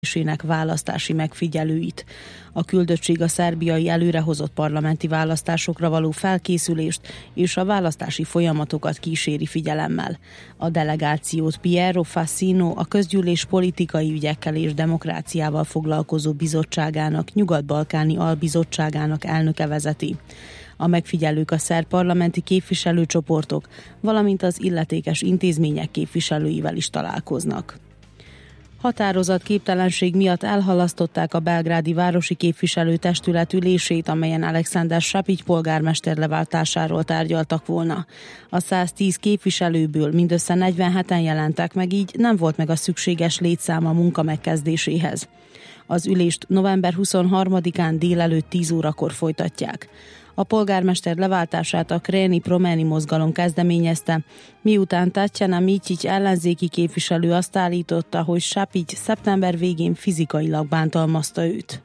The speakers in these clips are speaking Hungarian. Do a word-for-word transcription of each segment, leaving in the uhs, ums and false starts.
választási megfigyelőit. A küldöttség a szerbiai előrehozott parlamenti választásokra való felkészülést és a választási folyamatokat kíséri figyelemmel. A delegációt Piero Fassino, a közgyűlés politikai ügyekkel és demokráciával foglalkozó bizottságának, Nyugat-Balkáni Albizottságának elnöke vezeti. A megfigyelők a szerb parlamenti képviselőcsoportok, valamint az illetékes intézmények képviselőivel is találkoznak. Határozatképtelenség miatt elhalasztották a belgrádi városi képviselőtestület ülését, amelyen Alexander Sapic polgármester leváltásáról tárgyaltak volna. A száztíz képviselőből mindössze negyvenheten jelentek meg, így nem volt meg a szükséges létszám a munka megkezdéséhez. Az ülést november huszonharmadikán délelőtt tíz órakor folytatják. A polgármester leváltását a Kréni Promeni mozgalom kezdeményezte, miután Tatjana Micic ellenzéki képviselő azt állította, hogy Sapic szeptember végén fizikailag bántalmazta őt.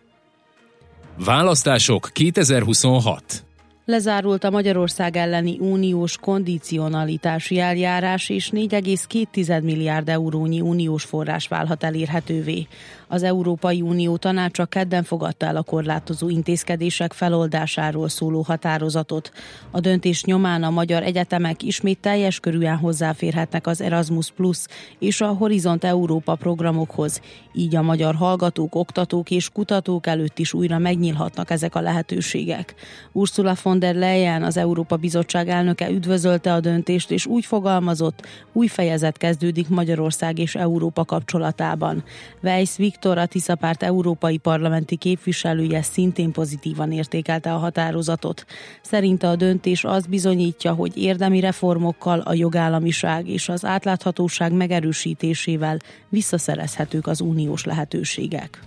Választások kétezer-huszonhat. Lezárult a Magyarország elleni uniós kondicionalitási eljárás, és négy egész két milliárd eurónyi uniós forrás válhat elérhetővé. Az Európai Unió tanácsa kedden fogadta el a korlátozó intézkedések feloldásáról szóló határozatot. A döntés nyomán a magyar egyetemek ismét teljes körűen hozzáférhetnek az Erasmus Plus és a Horizont Európa programokhoz, így a magyar hallgatók, oktatók és kutatók előtt is újra megnyílhatnak ezek a lehetőségek. Ursula von der Leyen, az Európa Bizottság elnöke üdvözölte a döntést, és úgy fogalmazott, új fejezet kezdődik Magyarország és Európa kapcsolatában. Weiss Viktor, a Tisza Párt európai parlamenti képviselője szintén pozitívan értékelte a határozatot. Szerinte a döntés azt bizonyítja, hogy érdemi reformokkal a jogállamiság és az átláthatóság megerősítésével visszaszerezhetők az uniós lehetőségek.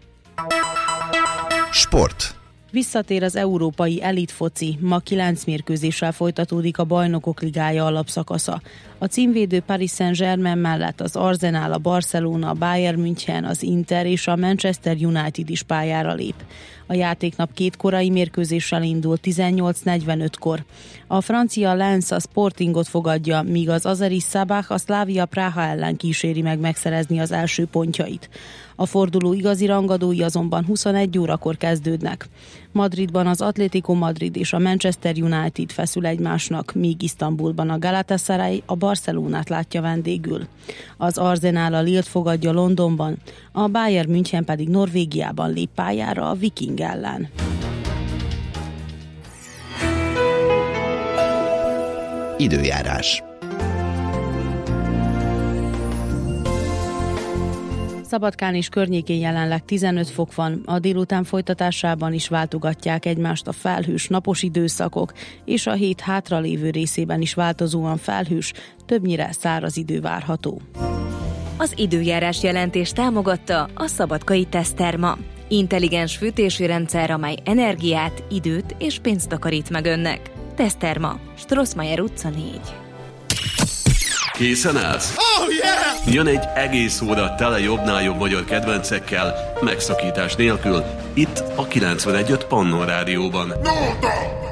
Sport. Visszatér az európai elitfoci, ma kilenc mérkőzéssel folytatódik a Bajnokok Ligája alapszakasza. A címvédő Paris Saint-Germain mellett az Arsenal, a Barcelona, a Bayern München, az Inter és a Manchester United is pályára lép. A játéknap két korai mérkőzéssel indul tizennyolc negyvenötkor. A francia Lens a Sportingot fogadja, míg az azeri Sabah a Slavia Praha ellen kíséri meg megszerezni az első pontjait. A forduló igazi rangadói azonban huszonegy órakor kezdődnek. Madridban az Atlético Madrid és a Manchester United feszül egymásnak, míg Isztambulban a Galatasaray a Barcelonát látja vendégül. Az Arsenal a Lille-t fogadja Londonban, a Bayern München pedig Norvégiában lép pályára a Viking ellen. Időjárás. Szabadkán és környékén jelenleg tizenöt fok van, a délután folytatásában is váltogatják egymást a felhős napos időszakok, és a hét hátralévő részében is változóan felhős, többnyire száraz idő várható. Az időjárás jelentés támogatta a Szabadkai Teszterma. Intelligens fűtési rendszer, amely energiát, időt és pénzt takarít meg önnek. Teszterma, Strossmayer utca négy. Készen állsz? Oh, yeah! Jön egy egész óra tele jobbnál jobb magyar kedvencekkel, megszakítás nélkül, itt a kilencvenegy öt Pannon Rádióban. No, no!